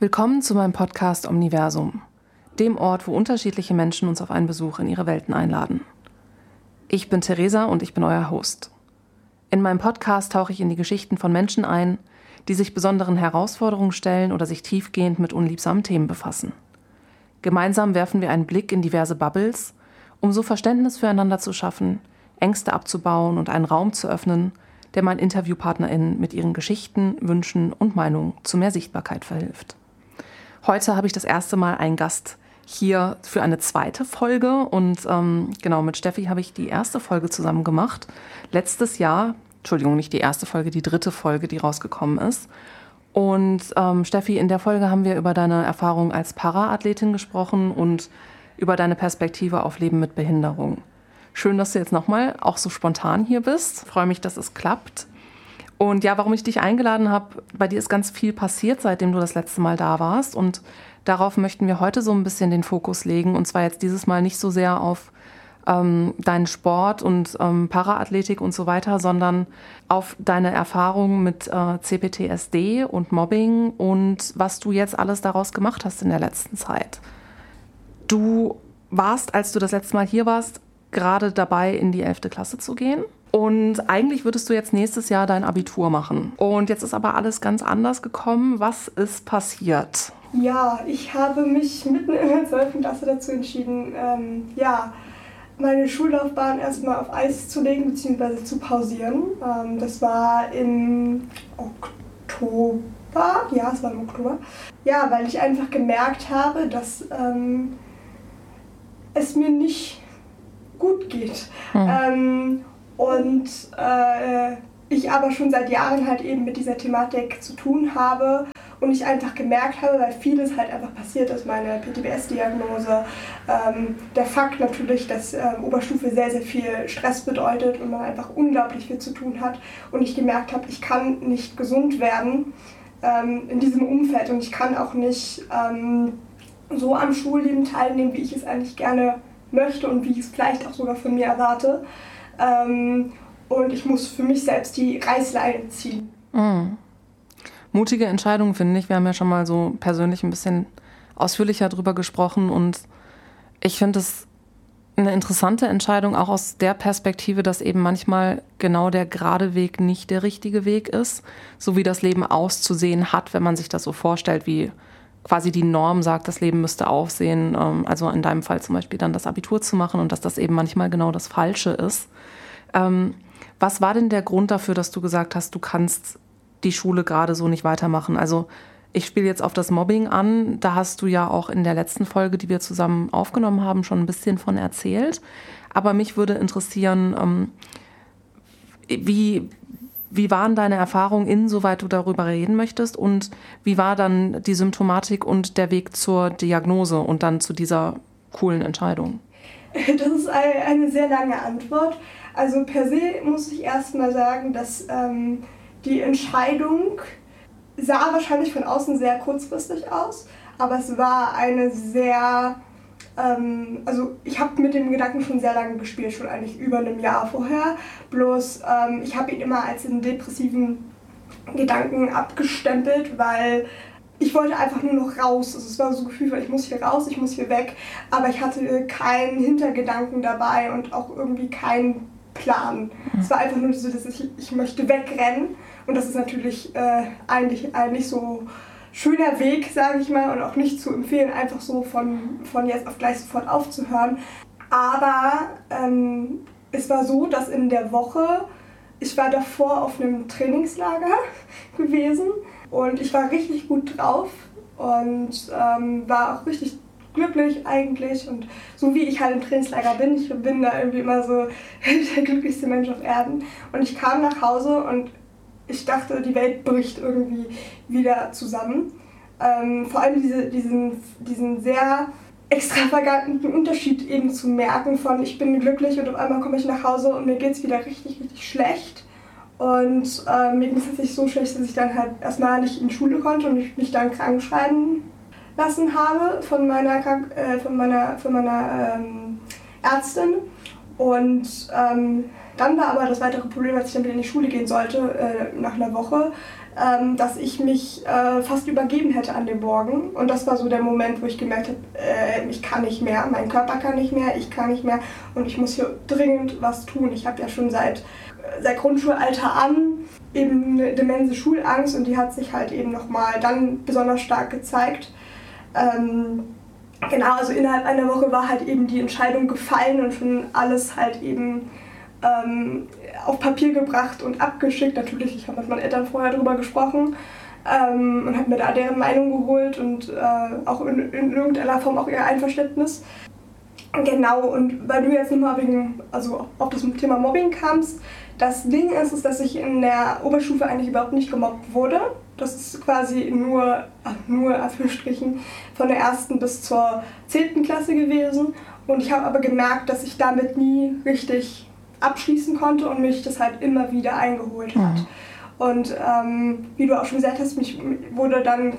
Willkommen zu meinem Podcast Omniversum, dem Ort, wo unterschiedliche Menschen uns auf einen Besuch in ihre Welten einladen. Ich bin Theresa und ich bin euer Host. In meinem Podcast tauche ich in die Geschichten von Menschen ein, die sich besonderen Herausforderungen stellen oder sich tiefgehend mit unliebsamen Themen befassen. Gemeinsam werfen wir einen Blick in diverse Bubbles, um so Verständnis füreinander zu schaffen, Ängste abzubauen und einen Raum zu öffnen, der meinen InterviewpartnerInnen mit ihren Geschichten, Wünschen und Meinungen zu mehr Sichtbarkeit verhilft. Heute habe ich das erste Mal einen Gast hier für eine zweite Folge und mit Steffi habe ich die erste Folge zusammen gemacht. Letztes Jahr, nicht die erste Folge, die dritte Folge, die rausgekommen ist. Und Steffi, in der Folge haben wir über deine Erfahrung als Para-Athletin gesprochen und über deine Perspektive auf Leben mit Behinderung. Schön, dass du jetzt nochmal auch so spontan hier bist. Ich freue mich, dass es klappt. Und ja, warum ich dich eingeladen habe, bei dir ist ganz viel passiert, seitdem du das letzte Mal da warst. Und darauf möchten wir heute so ein bisschen den Fokus legen. Und zwar jetzt dieses Mal nicht so sehr auf deinen Sport und Paraathletik und so weiter, sondern auf deine Erfahrungen mit CPTSD und Mobbing und was du jetzt alles daraus gemacht hast in der letzten Zeit. Du warst, als du das letzte Mal hier warst, gerade dabei, in die 11. Klasse zu gehen. Und eigentlich würdest du jetzt nächstes Jahr dein Abitur machen. Und jetzt ist aber alles ganz anders gekommen. Was ist passiert? Ja, ich habe mich mitten in der 12. Klasse dazu entschieden, meine Schullaufbahn erstmal auf Eis zu legen bzw. zu pausieren. Das war im Oktober. Ja, es war im Oktober. Ja, weil ich einfach gemerkt habe, dass es mir nicht gut geht. Ich aber schon seit Jahren halt eben mit dieser Thematik zu tun habe und ich einfach gemerkt habe, weil vieles halt einfach passiert ist, meine PTBS-Diagnose, der Fakt natürlich, dass Oberstufe sehr, sehr viel Stress bedeutet und man einfach unglaublich viel zu tun hat und ich gemerkt habe, ich kann nicht gesund werden in diesem Umfeld und ich kann auch nicht so am Schulleben teilnehmen, wie ich es eigentlich gerne möchte und wie ich es vielleicht auch sogar von mir erwarte. Und ich muss für mich selbst die Reißleine ziehen. Mutige Entscheidung, finde ich. Wir haben ja schon mal so persönlich ein bisschen ausführlicher drüber gesprochen und ich finde es eine interessante Entscheidung, auch aus der Perspektive, dass eben manchmal genau der gerade Weg nicht der richtige Weg ist, so wie das Leben auszusehen hat, wenn man sich das so vorstellt, wie quasi die Norm sagt, das Leben müsste aussehen, also in deinem Fall zum Beispiel dann das Abitur zu machen und dass das eben manchmal genau das Falsche ist. Was war denn der Grund dafür, dass du gesagt hast, du kannst die Schule gerade so nicht weitermachen? Also ich spiele jetzt auf das Mobbing an, da hast du ja auch in der letzten Folge, die wir zusammen aufgenommen haben, schon ein bisschen von erzählt. Aber mich würde interessieren, wie waren deine Erfahrungen, insoweit du darüber reden möchtest? Und wie war dann die Symptomatik und der Weg zur Diagnose und dann zu dieser coolen Entscheidung? Das ist eine sehr lange Antwort. Also per se muss ich erst mal sagen, dass die Entscheidung sah wahrscheinlich von außen sehr kurzfristig aus, aber es war eine sehr... ich habe mit dem Gedanken schon sehr lange gespielt, schon eigentlich über einem Jahr vorher. Bloß ich habe ihn immer als einen depressiven Gedanken abgestempelt, weil ich wollte einfach nur noch raus. Also es war so ein Gefühl, ich muss hier raus, ich muss hier weg. Aber ich hatte keinen Hintergedanken dabei und auch irgendwie keinen Plan. Es war einfach nur so, dass ich möchte wegrennen. Und das ist natürlich eigentlich ein nicht so schöner Weg, sage ich mal, und auch nicht zu empfehlen, einfach so von jetzt auf gleich sofort aufzuhören. Aber es war so, dass in der Woche, ich war davor auf einem Trainingslager gewesen und ich war richtig gut drauf und war auch richtig glücklich eigentlich und so wie ich halt im Trainingslager bin, ich bin da irgendwie immer so der glücklichste Mensch auf Erden und ich kam nach Hause und ich dachte, die Welt bricht irgendwie wieder zusammen. Vor allem diesen sehr extravaganten Unterschied eben zu merken von ich bin glücklich und auf einmal komme ich nach Hause und mir geht es wieder richtig, richtig schlecht. Und mir ging es tatsächlich so schlecht, dass ich dann halt erstmal nicht in die Schule konnte und ich mich dann krank schreiben lassen habe von meiner Ärztin. Und dann war aber das weitere Problem, als ich dann wieder in die Schule gehen sollte, nach einer Woche, dass ich mich fast übergeben hätte an dem Morgen. Und das war so der Moment, wo ich gemerkt habe, ich kann nicht mehr, mein Körper kann nicht mehr, ich kann nicht mehr und ich muss hier dringend was tun. Ich habe ja schon seit Grundschulalter an eben eine immense Schulangst und die hat sich halt eben nochmal dann besonders stark gezeigt. Genau, also innerhalb einer Woche war halt eben die Entscheidung gefallen und schon alles halt eben auf Papier gebracht und abgeschickt. Natürlich, ich habe mit meinen Eltern vorher darüber gesprochen und habe mir da deren Meinung geholt und auch in irgendeiner Form auch ihr Einverständnis. Genau, und weil du jetzt nochmal auf das Thema Mobbing kamst, das Ding ist, dass ich in der Oberstufe eigentlich überhaupt nicht gemobbt wurde. Das ist quasi nur Anführungsstrichen von der 1. bis zur 10. Klasse gewesen. Und ich habe aber gemerkt, dass ich damit nie richtig abschließen konnte und mich das halt immer wieder eingeholt hat. Und wie du auch schon gesagt hast, ich wurde,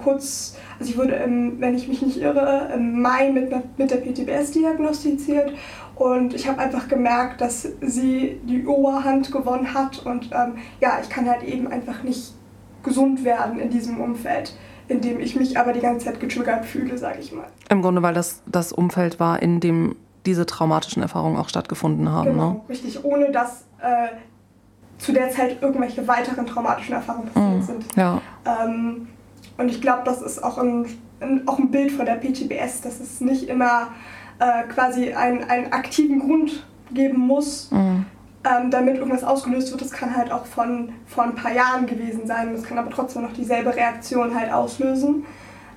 wenn ich mich nicht irre, im Mai mit der PTBS diagnostiziert. Und ich habe einfach gemerkt, dass sie die Oberhand gewonnen hat. Und ich kann halt eben einfach nicht gesund werden in diesem Umfeld, in dem ich mich aber die ganze Zeit getriggert fühle, sage ich mal. Im Grunde, weil das Umfeld war, in dem diese traumatischen Erfahrungen auch stattgefunden haben. Genau, ne? Richtig, ohne dass zu der Zeit irgendwelche weiteren traumatischen Erfahrungen passiert sind. Ja. Und ich glaube, das ist auch ein Bild von der PTBS, dass es nicht immer quasi einen aktiven Grund geben muss, damit irgendwas ausgelöst wird. Das kann halt auch von ein paar Jahren gewesen sein. Das kann aber trotzdem noch dieselbe Reaktion halt auslösen.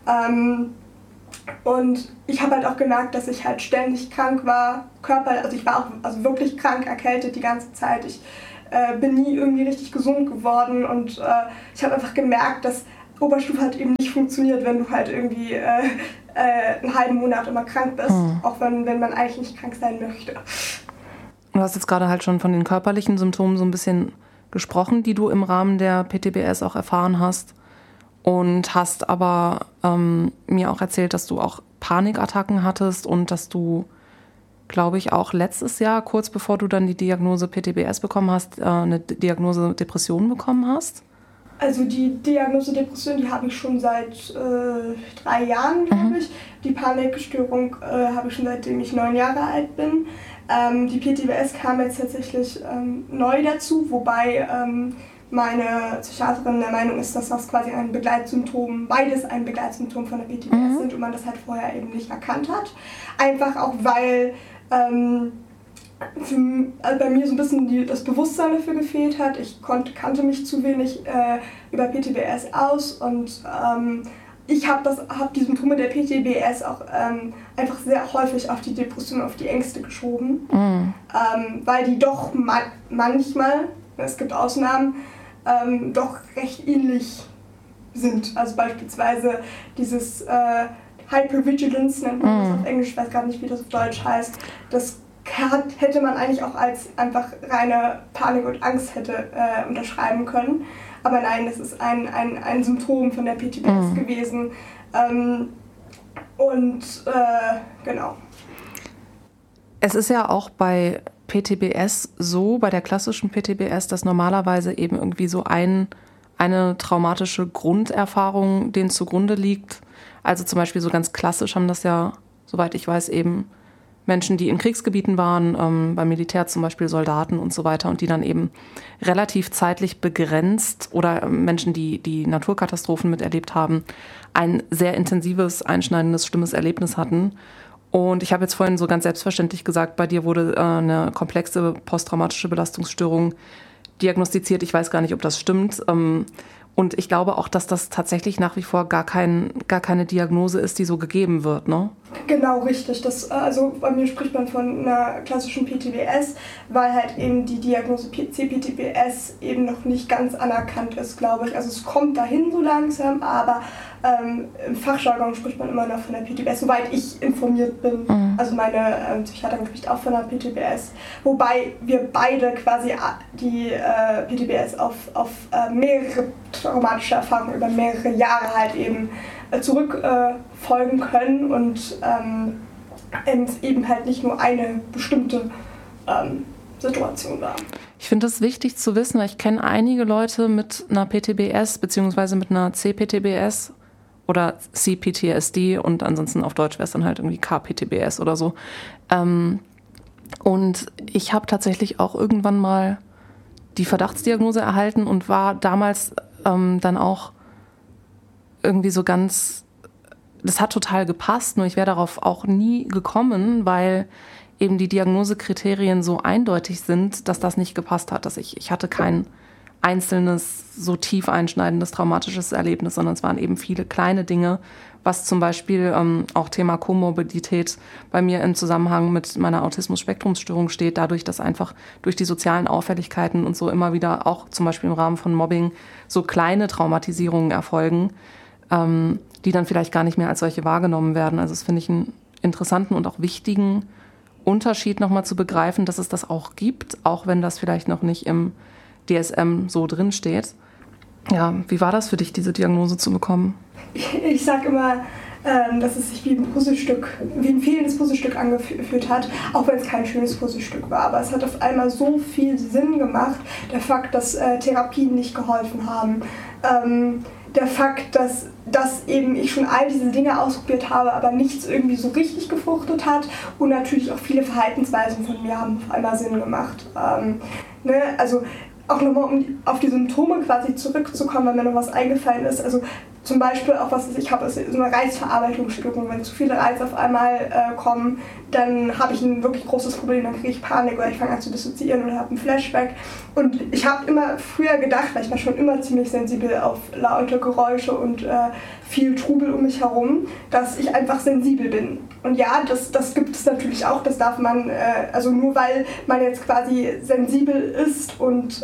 Und ich habe halt auch gemerkt, dass ich halt ständig krank war, ich war auch wirklich krank, erkältet die ganze Zeit. Ich bin nie irgendwie richtig gesund geworden und ich habe einfach gemerkt, dass Oberstufe halt eben nicht funktioniert, wenn du halt irgendwie einen halben Monat immer krank bist, auch wenn man eigentlich nicht krank sein möchte. Du hast jetzt gerade halt schon von den körperlichen Symptomen so ein bisschen gesprochen, die du im Rahmen der PTBS auch erfahren hast. Und hast aber mir auch erzählt, dass du auch Panikattacken hattest und dass du, glaube ich, auch letztes Jahr, kurz bevor du dann die Diagnose PTBS bekommen hast, eine Diagnose Depression bekommen hast. Also die Diagnose Depression, die habe ich schon seit 3 Jahren, glaube ich. Die Panikstörung habe ich schon seitdem ich 9 Jahre alt bin. Die PTBS kam jetzt tatsächlich neu dazu, wobei meine Psychiaterin der Meinung ist, dass das quasi beides ein Begleitsymptom von der PTBS sind und man das halt vorher eben nicht erkannt hat. Einfach auch, weil bei mir so ein bisschen das Bewusstsein dafür gefehlt hat. Ich kannte mich zu wenig über PTBS aus und ich habe die Symptome der PTBS auch einfach sehr häufig auf die Depression, auf die Ängste geschoben, weil die doch manchmal, es gibt Ausnahmen, doch recht ähnlich sind. Also beispielsweise dieses Hypervigilance nennt man das auf Englisch, ich weiß gerade nicht, wie das auf Deutsch heißt. Das hätte man eigentlich auch als einfach reine Panik und Angst hätte unterschreiben können. Aber nein, das ist ein Symptom von der PTBS gewesen. Genau. Es ist ja auch bei PTBS so, bei der klassischen PTBS, dass normalerweise eben irgendwie so eine traumatische Grunderfahrung denen zugrunde liegt. Also zum Beispiel so ganz klassisch haben das ja, soweit ich weiß, eben Menschen, die in Kriegsgebieten waren, beim Militär zum Beispiel Soldaten und so weiter und die dann eben relativ zeitlich begrenzt oder Menschen, die Naturkatastrophen miterlebt haben, ein sehr intensives, einschneidendes, schlimmes Erlebnis hatten. Und ich habe jetzt vorhin so ganz selbstverständlich gesagt, bei dir wurde eine komplexe posttraumatische Belastungsstörung diagnostiziert. Ich weiß gar nicht, ob das stimmt. Und ich glaube auch, dass das tatsächlich nach wie vor gar keine Diagnose ist, die so gegeben wird, ne? Genau, richtig. Also bei mir spricht man von einer klassischen PTBS, weil halt eben die Diagnose CPTBS eben noch nicht ganz anerkannt ist, glaube ich. Also es kommt dahin so langsam, aber im Fachjargon spricht man immer noch von der PTBS, soweit ich informiert bin. Also meine Psychiaterin spricht auch von der PTBS, wobei wir beide quasi die PTBS auf mehrere traumatische Erfahrungen über mehrere Jahre halt eben zurückfolgen können und es eben halt nicht nur eine bestimmte Situation war. Ich finde es wichtig zu wissen, weil ich kenne einige Leute mit einer PTBS beziehungsweise mit einer CPTBS oder CPTSD und ansonsten auf Deutsch wäre es dann halt irgendwie KPTBS oder so. Und ich habe tatsächlich auch irgendwann mal die Verdachtsdiagnose erhalten und war damals dann auch irgendwie so ganz, das hat total gepasst, nur ich wäre darauf auch nie gekommen, weil eben die Diagnosekriterien so eindeutig sind, dass das nicht gepasst hat. Dass ich hatte kein einzelnes, so tief einschneidendes, traumatisches Erlebnis, sondern es waren eben viele kleine Dinge, was zum Beispiel auch Thema Komorbidität bei mir im Zusammenhang mit meiner Autismus-Spektrumsstörung steht, dadurch, dass einfach durch die sozialen Auffälligkeiten und so immer wieder auch zum Beispiel im Rahmen von Mobbing so kleine Traumatisierungen erfolgen, die dann vielleicht gar nicht mehr als solche wahrgenommen werden. Also das finde ich einen interessanten und auch wichtigen Unterschied nochmal zu begreifen, dass es das auch gibt, auch wenn das vielleicht noch nicht im DSM so drin steht. Ja, wie war das für dich, diese Diagnose zu bekommen? Ich sage immer, dass es sich wie ein fehlendes Puzzlestück angefühlt hat, auch wenn es kein schönes Puzzlestück war. Aber es hat auf einmal so viel Sinn gemacht, der Fakt, dass Therapien nicht geholfen haben. Der Fakt, dass eben ich schon all diese Dinge ausprobiert habe, aber nichts irgendwie so richtig gefruchtet hat, und natürlich auch viele Verhaltensweisen von mir haben auf einmal Sinn gemacht. Also auch nochmal, um auf die Symptome quasi zurückzukommen, wenn mir noch was eingefallen ist. Also zum Beispiel auch was ich habe, ist so eine Reizverarbeitungsstörung. Wenn zu viele Reize auf einmal kommen, dann habe ich ein wirklich großes Problem, dann kriege ich Panik oder ich fange an zu dissoziieren oder habe einen Flashback. Und ich habe immer früher gedacht, weil ich war schon immer ziemlich sensibel auf laute Geräusche und viel Trubel um mich herum, dass ich einfach sensibel bin. Und ja, das gibt es natürlich auch, das darf man, also nur weil man jetzt quasi sensibel ist und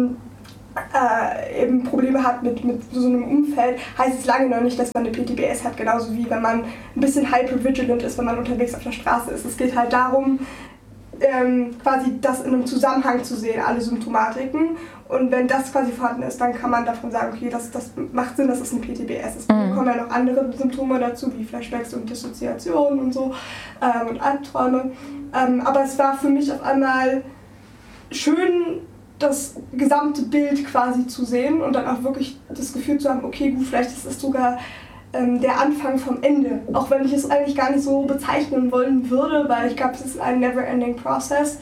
eben Probleme hat mit so einem Umfeld, heißt es lange noch nicht, dass man eine PTBS hat, genauso wie wenn man ein bisschen hypervigilant ist, wenn man unterwegs auf der Straße ist. Es geht halt darum, quasi das in einem Zusammenhang zu sehen, alle Symptomatiken. Und wenn das quasi vorhanden ist, dann kann man davon sagen, okay, das macht Sinn, dass es eine PTBS ist. Dann kommen ja noch andere Symptome dazu, wie Flashbacks und Dissoziation und so und Albträume. Aber es war für mich auf einmal schön, das gesamte Bild quasi zu sehen und dann auch wirklich das Gefühl zu haben, okay, gut, vielleicht ist es sogar der Anfang vom Ende. Auch wenn ich es eigentlich gar nicht so bezeichnen wollen würde, weil ich glaube, es ist ein never-ending Process.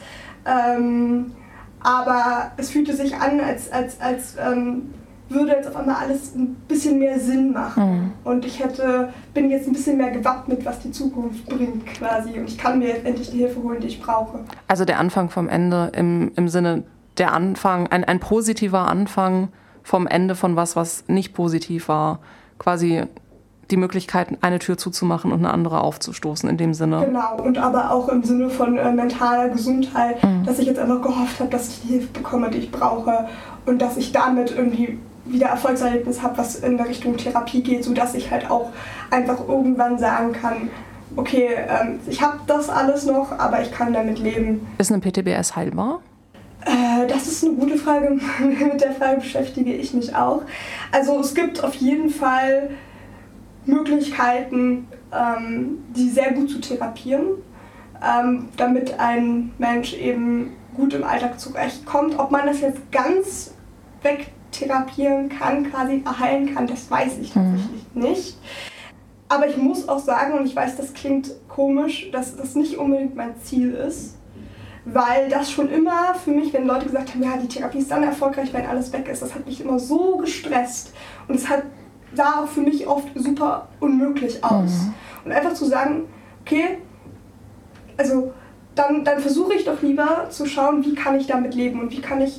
Aber es fühlte sich an, als würde jetzt auf einmal alles ein bisschen mehr Sinn machen. Und ich bin jetzt ein bisschen mehr gewappnet, was die Zukunft bringt quasi. Und ich kann mir jetzt endlich die Hilfe holen, die ich brauche. Also der Anfang vom Ende im Sinne der Anfang, ein positiver Anfang vom Ende von was nicht positiv war. Quasi die Möglichkeit, eine Tür zuzumachen und eine andere aufzustoßen in dem Sinne. Genau, und aber auch im Sinne von mentaler Gesundheit, dass ich jetzt einfach gehofft habe, dass ich die Hilfe bekomme, die ich brauche und dass ich damit irgendwie wieder Erfolgserlebnis habe, was in der Richtung Therapie geht, sodass ich halt auch einfach irgendwann sagen kann, okay, ich habe das alles noch, aber ich kann damit leben. Ist eine PTBS heilbar? Das ist eine gute Frage. Mit der Frage beschäftige ich mich auch. Also es gibt auf jeden Fall Möglichkeiten, die sehr gut zu therapieren, damit ein Mensch eben gut im Alltag zurechtkommt. Ob man das jetzt ganz wegtherapieren kann, quasi heilen kann, das weiß ich tatsächlich nicht. Aber ich muss auch sagen, und ich weiß, das klingt komisch, dass das nicht unbedingt mein Ziel ist, weil das schon immer für mich, wenn Leute gesagt haben, ja, die Therapie ist dann erfolgreich, wenn alles weg ist, das hat mich immer so gestresst und es sah auch für mich oft super unmöglich aus. Und einfach zu sagen, okay, also dann versuche ich doch lieber zu schauen, wie kann ich damit leben und wie kann ich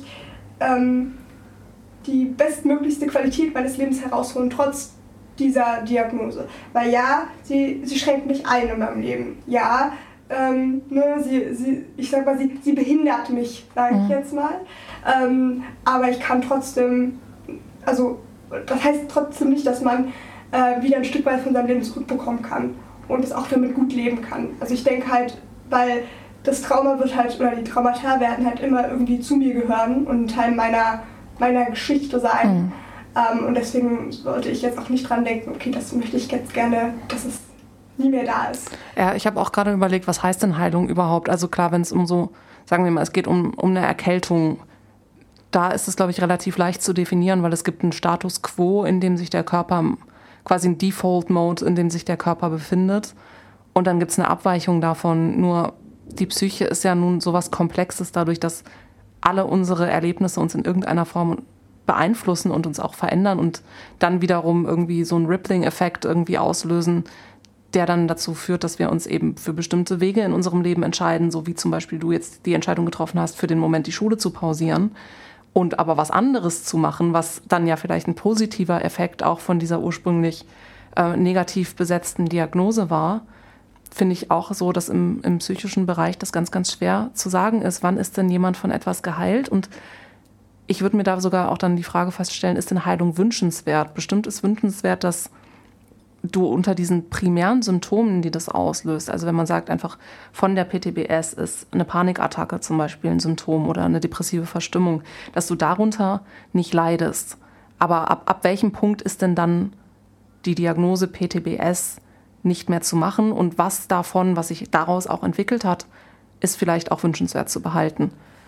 die bestmöglichste Qualität meines Lebens herausholen, trotz dieser Diagnose. Weil ja, sie schränkt mich ein in meinem Leben. Ja, sie behindert mich, sage ich jetzt mal. Aber ich kann trotzdem, also das heißt trotzdem nicht, dass man wieder ein Stück weit von seinem Leben zurückbekommen kann und es auch damit gut leben kann. Also ich denke halt, weil das Trauma wird halt, oder die Traumata werden halt immer irgendwie zu mir gehören und ein Teil meiner Geschichte sein. Und deswegen sollte ich jetzt auch nicht dran denken, okay, das möchte ich jetzt gerne, dass es nie mehr da ist. Ja, ich habe auch gerade überlegt, was heißt denn Heilung überhaupt? Also klar, wenn es um so, sagen wir mal, es geht um eine Erkältung da ist es, glaube ich, relativ leicht zu definieren, weil es gibt einen Status quo, in dem sich der Körper, quasi ein Default-Mode, in dem sich der Körper befindet. Und dann gibt es eine Abweichung davon. Nur die Psyche ist ja nun sowas Komplexes dadurch, dass alle unsere Erlebnisse uns in irgendeiner Form beeinflussen und uns auch verändern und dann wiederum irgendwie so einen Rippling-Effekt irgendwie auslösen, der dann dazu führt, dass wir uns eben für bestimmte Wege in unserem Leben entscheiden, so wie zum Beispiel du jetzt die Entscheidung getroffen hast, für den Moment die Schule zu pausieren und aber was anderes zu machen, was dann ja vielleicht ein positiver Effekt auch von dieser ursprünglich negativ besetzten Diagnose war, finde ich auch so, dass im psychischen Bereich das ganz, ganz schwer zu sagen ist, wann ist denn jemand von etwas geheilt. Und ich würde mir da sogar auch dann die Frage feststellen, ist denn Heilung wünschenswert? Bestimmt ist wünschenswert, dass du unter diesen primären Symptomen, die das auslöst, also wenn man sagt einfach von der PTBS ist eine Panikattacke zum Beispiel ein Symptom oder eine depressive Verstimmung, dass du darunter nicht leidest. Aber ab welchem Punkt ist denn dann die Diagnose PTBS nicht mehr zu machen und was davon, was sich daraus auch entwickelt hat, ist vielleicht auch wünschenswert zu behalten.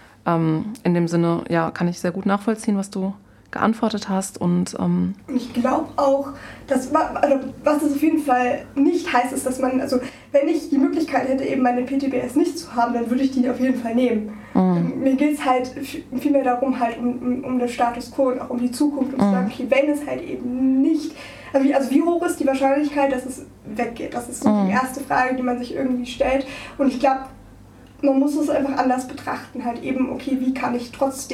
In dem Sinne, ja, kann ich sehr gut nachvollziehen, was du geantwortet hast. Und ich glaube auch, dass, also, was es auf jeden Fall nicht heißt, ist, dass man, also wenn ich die Möglichkeit hätte, eben meine PTBS nicht zu haben, dann würde ich die auf jeden Fall nehmen. Mir geht es halt vielmehr darum, halt um den Status quo und auch um die Zukunft und zu sagen, okay, wenn es halt eben nicht, also wie hoch ist die Wahrscheinlichkeit, dass es weggeht? Das ist so die erste Frage, die man sich irgendwie stellt. Und ich glaube, man muss es einfach anders betrachten, halt eben, okay, wie kann ich trotz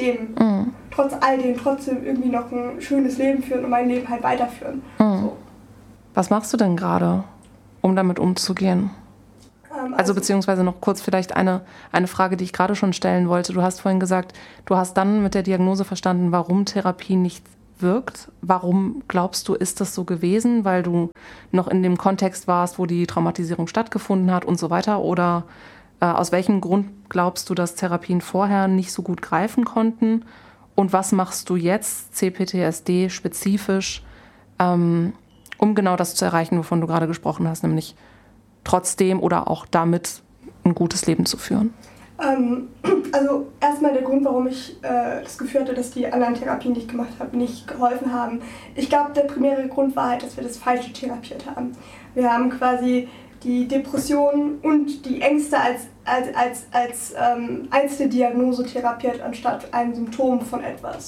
all dem trotzdem irgendwie noch ein schönes Leben führen und mein Leben halt weiterführen. So. Was machst du denn gerade, um damit umzugehen? Also beziehungsweise noch kurz vielleicht eine Frage, die ich gerade schon stellen wollte. Du hast vorhin gesagt, du hast dann mit der Diagnose verstanden, warum Therapie nicht wirkt. Warum glaubst du, ist das so gewesen? Weil du noch in dem Kontext warst, wo die Traumatisierung stattgefunden hat und so weiter? Oder aus welchem Grund glaubst du, dass Therapien vorher nicht so gut greifen konnten? Und was machst du jetzt, CPTSD spezifisch, um genau das zu erreichen, wovon du gerade gesprochen hast, nämlich trotzdem oder auch damit ein gutes Leben zu führen? Also erstmal der Grund, warum ich das Gefühl hatte, dass die anderen Therapien, die ich gemacht habe, nicht geholfen haben. Ich glaube, der primäre Grund war halt, dass wir das Falsche therapiert haben. Wir haben quasi die Depressionen und die Ängste als einzelne Diagnose therapiert, anstatt ein Symptom von etwas.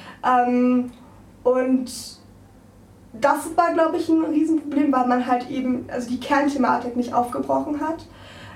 Und das war, glaube ich, ein Riesenproblem, weil man halt eben also die Kernthematik nicht aufgebrochen hat.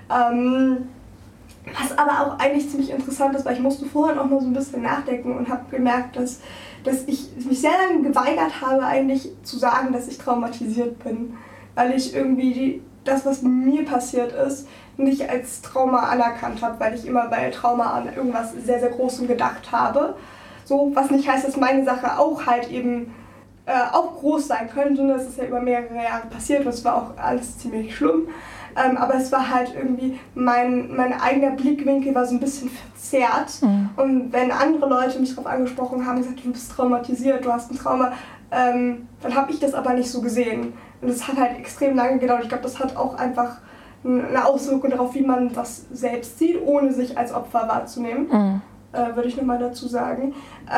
Was aber auch eigentlich ziemlich interessant ist, weil ich musste vorhin auch mal so ein bisschen nachdenken und habe gemerkt, dass ich mich sehr lange geweigert habe, eigentlich zu sagen, dass ich traumatisiert bin. Weil ich irgendwie das, was mir passiert ist, nicht als Trauma anerkannt habe, weil ich immer bei Trauma an irgendwas sehr, sehr Großem gedacht habe. So, was nicht heißt, dass meine Sache auch halt eben auch groß sein könnte. Das ist ja über mehrere Jahre passiert und es war auch alles ziemlich schlimm. Aber es war halt irgendwie, mein eigener Blickwinkel war so ein bisschen verzerrt. Und wenn andere Leute mich darauf angesprochen haben, gesagt, du bist traumatisiert, du hast ein Trauma, dann habe ich das aber nicht so gesehen. Und das hat halt extrem lange gedauert. Ich glaube, das hat auch einfach eine Auswirkung darauf, wie man das selbst sieht, ohne sich als Opfer wahrzunehmen, würde ich nochmal dazu sagen.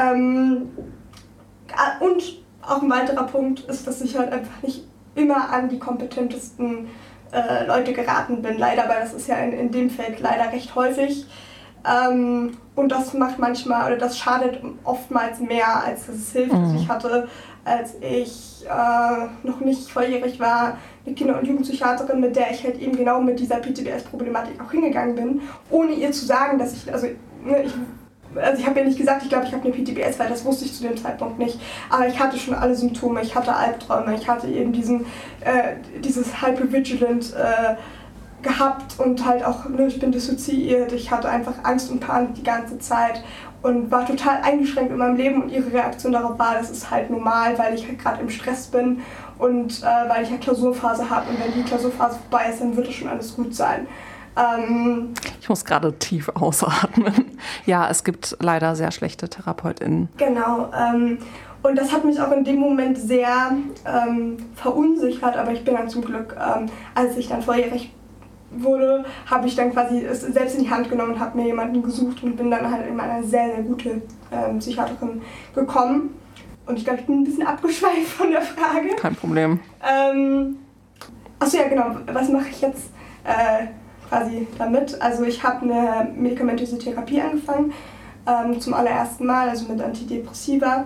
Und auch ein weiterer Punkt ist, dass ich halt einfach nicht immer an die kompetentesten Leute geraten bin, leider, weil das ist ja in dem Feld leider recht häufig. Und das macht manchmal, oder das schadet oftmals mehr, als dass es hilft. Also ich hatte, als ich noch nicht volljährig war, eine Kinder- und Jugendpsychiaterin, mit der ich halt eben genau mit dieser PTBS-Problematik auch hingegangen bin, ohne ihr zu sagen, dass ich ich habe ja nicht gesagt, ich glaube, ich habe eine PTBS, weil das wusste ich zu dem Zeitpunkt nicht. Aber ich hatte schon alle Symptome, ich hatte Albträume, ich hatte eben dieses Hypervigilant gehabt und halt auch, ich bin dissoziiert, ich hatte einfach Angst und Panik die ganze Zeit und war total eingeschränkt in meinem Leben und ihre Reaktion darauf war, das ist halt normal, weil ich halt gerade im Stress bin und weil ich ja Klausurphase habe und wenn die Klausurphase vorbei ist, dann wird es schon alles gut sein. Ich muss gerade tief ausatmen. Ja, es gibt leider sehr schlechte TherapeutInnen. Genau. Und das hat mich auch in dem Moment sehr verunsichert, aber ich bin dann zum Glück, als ich dann volljährig wurde, habe ich dann quasi es selbst in die Hand genommen und habe mir jemanden gesucht und bin dann halt in eine sehr, sehr gute Psychiaterin gekommen. Und ich glaube, ich bin ein bisschen abgeschweift von der Frage. Kein Problem. Achso, ja genau, was mache ich jetzt quasi damit? Also ich habe eine medikamentöse Therapie angefangen, zum allerersten Mal, also mit Antidepressiva.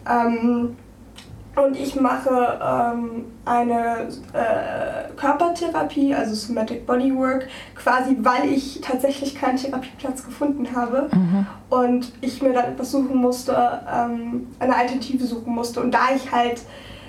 Und ich mache eine Körpertherapie, also Somatic Bodywork, quasi weil ich tatsächlich keinen Therapieplatz gefunden habe und ich mir dann etwas suchen musste, eine Alternative suchen musste. Und da ich halt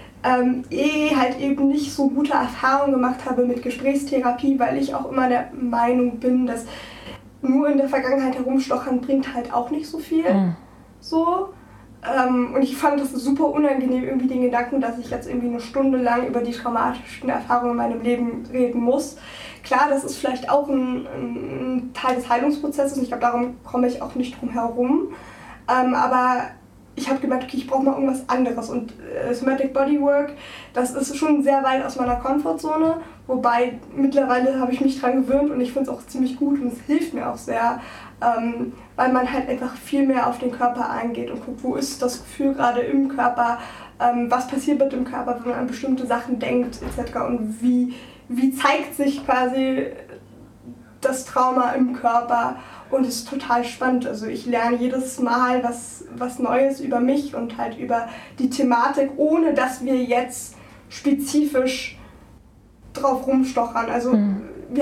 eben nicht so gute Erfahrungen gemacht habe mit Gesprächstherapie, weil ich auch immer der Meinung bin, dass nur in der Vergangenheit herumstochern bringt halt auch nicht so viel. So. Und ich fand das super unangenehm, irgendwie den Gedanken, dass ich jetzt irgendwie eine Stunde lang über die traumatischen Erfahrungen in meinem Leben reden muss. Klar, das ist vielleicht auch ein Teil des Heilungsprozesses und ich glaube, darum komme ich auch nicht drum herum. Aber ich habe gemerkt, okay, ich brauche mal irgendwas anderes. Und Somatic Bodywork, das ist schon sehr weit aus meiner Komfortzone, wobei mittlerweile habe ich mich dran gewöhnt und ich finde es auch ziemlich gut und es hilft mir auch sehr, weil man halt einfach viel mehr auf den Körper eingeht und guckt, wo ist das Gefühl gerade im Körper, was passiert mit dem Körper, wenn man an bestimmte Sachen denkt etc. und wie zeigt sich quasi das Trauma im Körper. Und es ist total spannend. Also ich lerne jedes Mal was Neues über mich und halt über die Thematik, ohne dass wir jetzt spezifisch drauf rumstochern. Also wir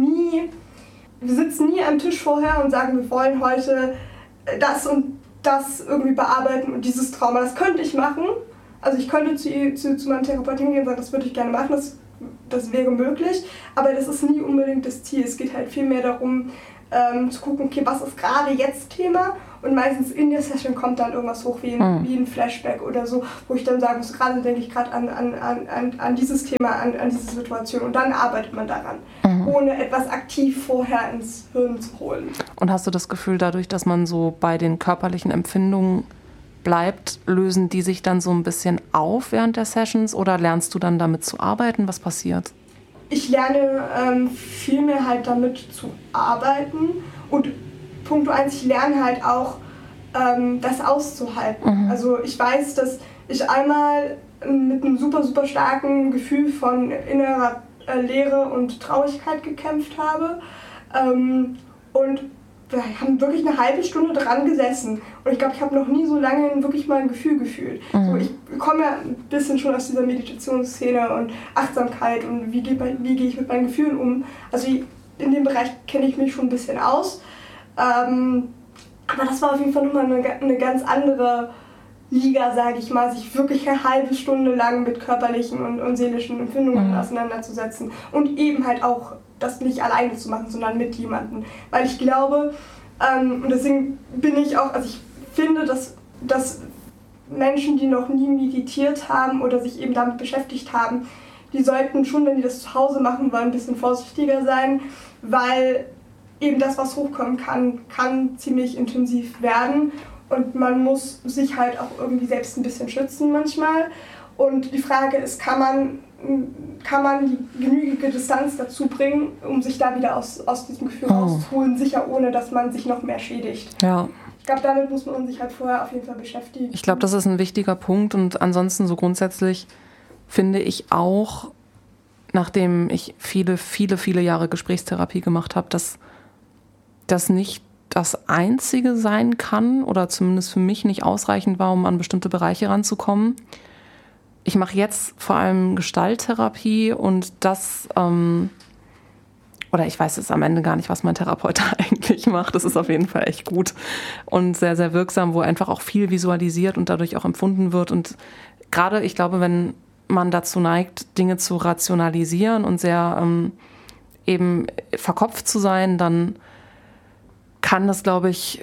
sitzen nie am Tisch vorher und sagen, wir wollen heute das und das irgendwie bearbeiten und dieses Trauma, das könnte ich machen. Also ich könnte zu meinem Therapeuten gehen und sagen, das würde ich gerne machen, das wäre möglich, aber das ist nie unbedingt das Ziel. Es geht halt viel mehr darum, zu gucken, okay, was ist gerade jetzt Thema, und meistens in der Session kommt dann irgendwas hoch wie ein Flashback oder so, wo ich dann sagen muss, gerade denke ich gerade an dieses Thema, an diese Situation, und dann arbeitet man daran, ohne etwas aktiv vorher ins Hirn zu holen. Und hast du das Gefühl, dadurch, dass man so bei den körperlichen Empfindungen bleibt, lösen die sich dann so ein bisschen auf während der Sessions oder lernst du dann damit zu arbeiten? Was passiert? Ich lerne viel mehr halt damit zu arbeiten und Punkt 1, ich lerne halt auch das auszuhalten. Also ich weiß, dass ich einmal mit einem super, super starken Gefühl von innerer Leere und Traurigkeit gekämpft habe und wir haben wirklich eine halbe Stunde dran gesessen und ich glaube, ich habe noch nie so lange wirklich mal ein Gefühl gefühlt. So, ich komme ja ein bisschen schon aus dieser Meditationsszene und Achtsamkeit und wie gehe ich mit meinen Gefühlen um. Also in dem Bereich kenne ich mich schon ein bisschen aus. Aber das war auf jeden Fall nochmal eine ganz andere Liga, sage ich mal, sich wirklich eine halbe Stunde lang mit körperlichen und seelischen Empfindungen auseinanderzusetzen und eben halt auch das nicht alleine zu machen, sondern mit jemandem. Weil ich glaube, und deswegen ich finde, dass Menschen, die noch nie meditiert haben oder sich eben damit beschäftigt haben, die sollten schon, wenn die das zu Hause machen wollen, ein bisschen vorsichtiger sein, weil eben das, was hochkommen kann ziemlich intensiv werden und man muss sich halt auch irgendwie selbst ein bisschen schützen manchmal. Und die Frage ist, kann man die genügende Distanz dazu bringen, um sich da wieder aus diesem Gefühl rauszuholen, sicher ohne, dass man sich noch mehr schädigt. Ja. Ich glaube, damit muss man sich halt vorher auf jeden Fall beschäftigen. Ich glaube, das ist ein wichtiger Punkt und ansonsten so grundsätzlich finde ich auch, nachdem ich viele, viele, viele Jahre Gesprächstherapie gemacht habe, dass das nicht das Einzige sein kann oder zumindest für mich nicht ausreichend war, um an bestimmte Bereiche ranzukommen. Ich mache jetzt vor allem Gestalttherapie und das, oder ich weiß jetzt am Ende gar nicht, was mein Therapeut eigentlich macht. Das ist auf jeden Fall echt gut und sehr, sehr wirksam, wo einfach auch viel visualisiert und dadurch auch empfunden wird. Und gerade, ich glaube, wenn man dazu neigt, Dinge zu rationalisieren und sehr eben verkopft zu sein, dann kann das, glaube ich,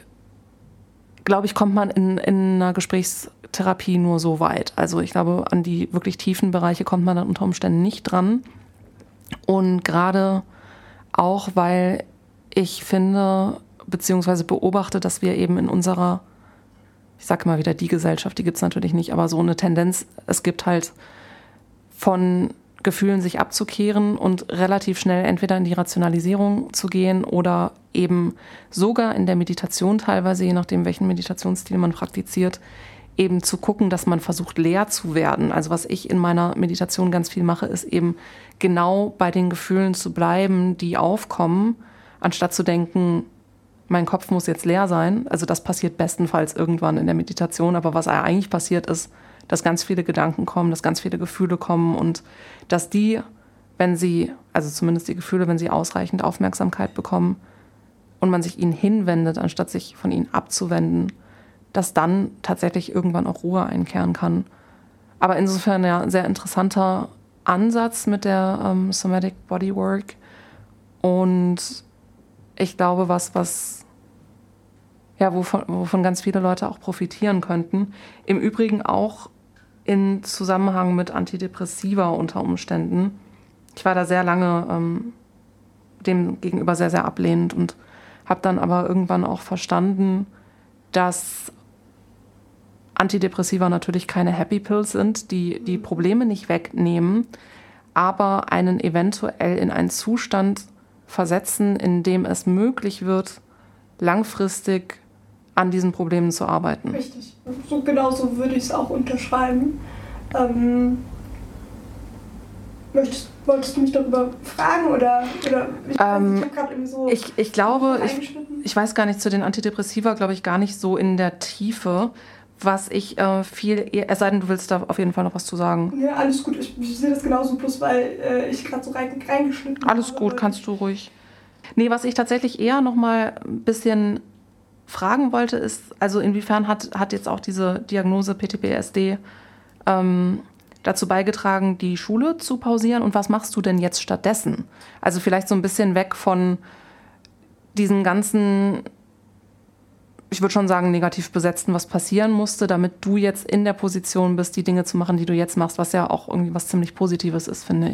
kommt man in einer Gesprächstherapie nur so weit. Also ich glaube, an die wirklich tiefen Bereiche kommt man dann unter Umständen nicht dran. Und gerade auch, weil ich finde, beziehungsweise beobachte, dass wir eben in unserer, ich sage mal wieder die Gesellschaft, die gibt es natürlich nicht, aber so eine Tendenz, es gibt halt von Gefühlen sich abzukehren und relativ schnell entweder in die Rationalisierung zu gehen oder eben sogar in der Meditation teilweise, je nachdem, welchen Meditationsstil man praktiziert, eben zu gucken, dass man versucht, leer zu werden. Also was ich in meiner Meditation ganz viel mache, ist eben genau bei den Gefühlen zu bleiben, die aufkommen, anstatt zu denken, mein Kopf muss jetzt leer sein. Also das passiert bestenfalls irgendwann in der Meditation, aber was eigentlich passiert ist, dass ganz viele Gedanken kommen, dass ganz viele Gefühle kommen und dass die, wenn sie, also zumindest die Gefühle, wenn sie ausreichend Aufmerksamkeit bekommen und man sich ihnen hinwendet, anstatt sich von ihnen abzuwenden, dass dann tatsächlich irgendwann auch Ruhe einkehren kann. Aber insofern ja, ein sehr interessanter Ansatz mit der Somatic Bodywork und ich glaube, wovon ganz viele Leute auch profitieren könnten. Im Übrigen auch in Zusammenhang mit Antidepressiva unter Umständen. Ich war da sehr lange dem gegenüber sehr, sehr ablehnend und habe dann aber irgendwann auch verstanden, dass Antidepressiva natürlich keine Happy Pills sind, die Probleme nicht wegnehmen, aber einen eventuell in einen Zustand versetzen, in dem es möglich wird, langfristig an diesen Problemen zu arbeiten. Richtig. Genauso würde ich es auch unterschreiben. Wolltest du mich darüber fragen oder ich habe gerade irgendwie so ich glaube, ich weiß gar nicht, zu den Antidepressiva glaube ich gar nicht so in der Tiefe, was ich es sei denn, du willst da auf jeden Fall noch was zu sagen. Ja, alles gut, ich sehe das genauso, bloß weil ich gerade so reingeschnitten habe. Alles gut, kannst du ruhig. Nee, was ich tatsächlich eher noch mal ein bisschen fragen wollte, ist, also inwiefern hat jetzt auch diese Diagnose PTBSD dazu beigetragen, die Schule zu pausieren und was machst du denn jetzt stattdessen? Also vielleicht so ein bisschen weg von diesen ganzen, ich würde schon sagen, negativ besetzten, was passieren musste, damit du jetzt in der Position bist, die Dinge zu machen, die du jetzt machst, was ja auch irgendwie was ziemlich Positives ist, finde